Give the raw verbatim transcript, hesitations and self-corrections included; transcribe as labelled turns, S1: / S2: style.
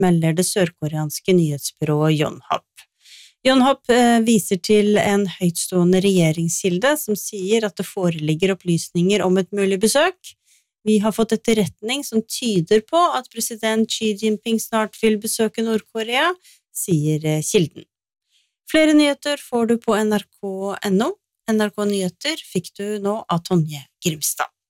S1: melder det sørkoreanske nyhetsbyrået Yonhap. Yonhap eh, viser til en høytstående regjeringskilde som sier at det foreligger opplysninger om et mulig besøk. Vi har fått etterretning som tyder på at president Xi Jinping snart vil besøke Nord-Korea, sier eh, kilden. Flere nyheter får du på N R K punktum N O. N R K Nyheter fikk du nå av Tonje Grimstad.